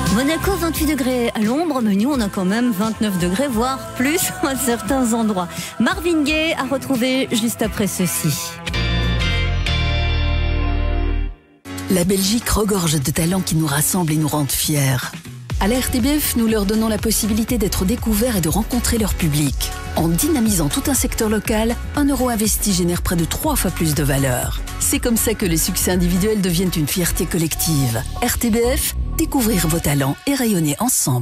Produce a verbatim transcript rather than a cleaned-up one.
Monaco, vingt-huit degrés à l'ombre, mais nous on a quand même vingt-neuf degrés, voire plus à certains endroits. Marvin Gaye à retrouver juste après ceci. La Belgique regorge de talents qui nous rassemblent et nous rendent fiers. À la R T B F, nous leur donnons la possibilité d'être découverts et de rencontrer leur public. En dynamisant tout un secteur local, un euro investi génère près de trois fois plus de valeur. C'est comme ça que les succès individuels deviennent une fierté collective. R T B F, découvrir vos talents et rayonner ensemble.